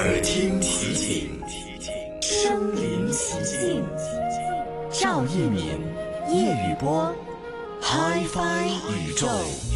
耳聽奇景，身臨其境。趙一敏、葉宇波，Hi-Fi 宇宙。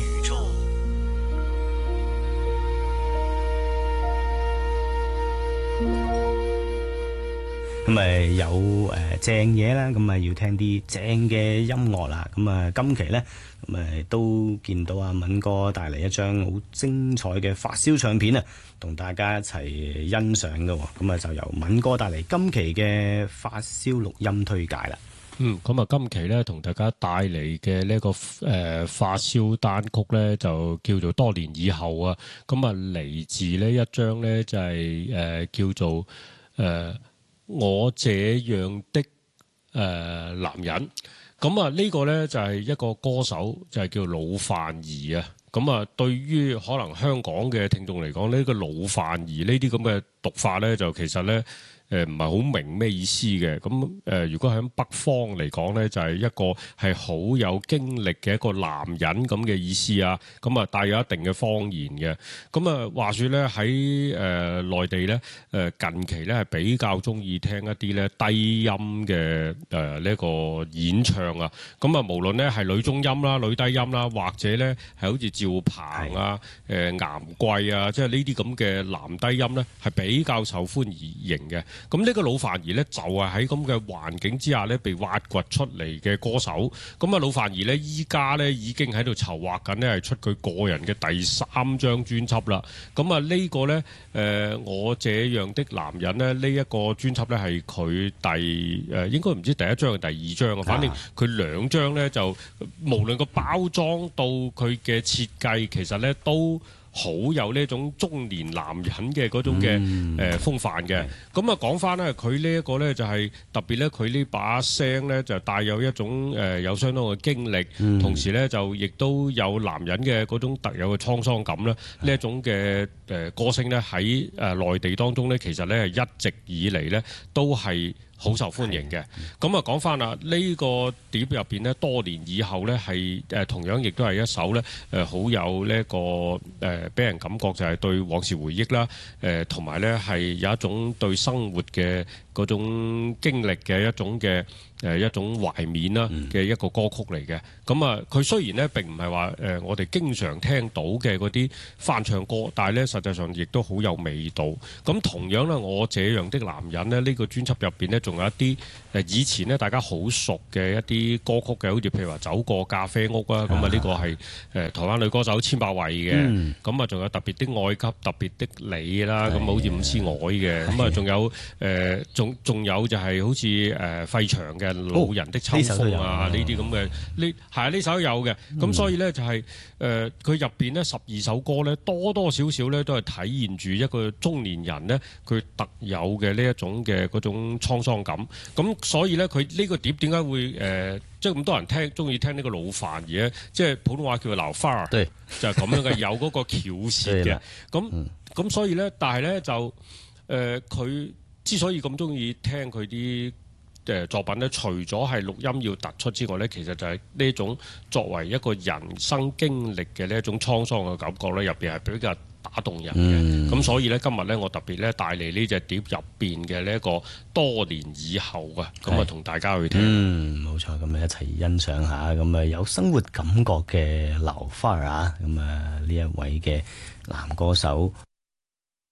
咁咪有正嘢啦，咁咪要聽啲正嘅音樂啦。咁啊，今期呢，咁咪都見到阿敏哥帶嚟一張好精彩嘅發燒唱片啊，同大家一齊欣賞嘅。咁啊，就由敏哥帶嚟今期嘅發燒錄音推介啦。 咁啊，今期咧同大家帶嚟嘅呢個發燒單曲咧，就叫做多年以後啊。咁啊，嚟自呢一張咧就係叫做我這樣的男人。咁啊，呢個咧就係一個歌手，就係叫老范兒啊。咁啊，對於可能香港嘅聽眾嚟講，呢個老范兒呢啲咁嘅讀法咧，就其實咧唔係好明咩意思嘅。咁如果喺北方嚟講咧，就係一個係好有經歷嘅一個男人咁嘅意思啊。咁啊，帶有一定嘅方言嘅。咁啊，話說咧喺內地咧近期咧係比較中意聽一啲咧低音嘅呢個演唱啊。咁啊，無論咧係女中音啦、女低音啦，或者咧係好似趙鵬啊、岩貴啊，即係呢啲咁嘅男低音咧，係比較受歡迎嘅。咁呢個老范兒咧就係喺咁嘅環境之下咧被挖掘出嚟嘅歌手。咁啊，老范兒咧依家咧已經喺度籌劃緊咧係出佢個人嘅第3張專輯啦。咁啊，呢個咧我這樣的男人咧呢一個專輯咧係佢應該唔知第1張定第2張啊。反正佢2張咧就無論個包裝到佢嘅設計，其實咧都好有呢種中年男人嘅嗰種嘅風範嘅。咁啊，講翻咧，佢呢一個咧就係特別咧，佢呢把聲咧就帶有一種有相當嘅經歷，同時咧就亦都有男人嘅嗰種特有嘅滄桑感啦。呢一種嘅歌聲咧喺內地當中咧，其實咧係一直以嚟咧都係好受歡迎嘅。咁啊，講翻啦，呢個碟入邊咧，多年以後咧係同樣亦都係一首咧好有呢個俾人感覺就係對往事回憶啦，同埋咧係有一種對生活嘅嗰種經歷嘅一種嘅一種懷緬啦嘅一個歌曲嚟嘅。咁啊，佢雖然咧並唔係話我哋經常聽到嘅嗰啲翻唱歌，但係咧實際上亦都好有味道。咁同樣咧，我這樣的男人咧呢個專輯入邊咧，仲有一啲以前咧大家好熟嘅一啲歌曲嘅，好似譬如話走過咖啡屋啊。咁啊，呢個係台灣女歌手千百惠嘅。咁啊，仲有特別的愛給特別的你啦。咁好似伍思凱嘅。咁啊，仲有仲有就係好似費翔嘅老人的秋風啊，呢啲咁嘅呢首有嘅。咁所以咧就係佢入邊咧12首歌咧多多少少咧都係體現住一個中年人咧佢特有嘅呢一種嘅嗰種滄桑感。咁所以咧佢呢個碟點解會即係咁多人中意聽呢個老范兒咧？即係普通話叫做老范兒，就係咁樣嘅，有嗰個翹舌嘅。咁所以咧，但係咧就佢之所以咁中意聽佢啲作品咧，除咗係錄音要突出之外咧，其實就係呢種作為一個人生經歷嘅呢一種滄桑嘅感覺咧，入邊係比較打動人嘅。咁所以咧，今日咧我特別咧帶嚟呢隻碟入邊嘅呢一個多年以後啊，咁啊同大家去聽。 冇錯，咁啊一齊欣賞下，咁啊有生活感覺嘅老范兒啊，咁啊呢一位嘅男歌手。